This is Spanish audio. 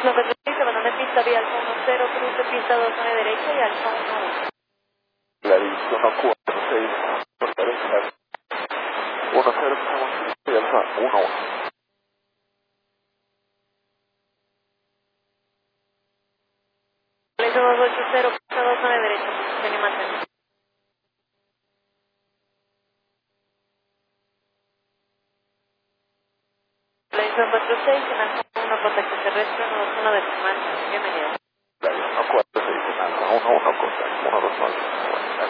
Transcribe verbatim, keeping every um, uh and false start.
Lo que dice, van de pista vía Alfa uno cero, cruce pista dos nueve derecha y Alfa uno uno. La división uno cuatro seis, uno cero, y Alfa uno uno. Le dos ocho cero, pista dos nueve derecha, posición y mantenimiento. Le cuatro seis, en Alfa uno, contacto terrestre, uno dos uno de Tucumán. Bienvenido. La división uno cuatro seis, uno uno, contacto uno dos nueve.